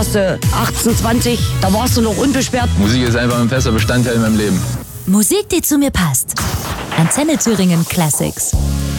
warst du 18, 20, da warst du noch unbeschwert. Musik ist einfach ein fester Bestandteil in meinem Leben. Musik, die zu mir passt. Antenne Thüringen Classics.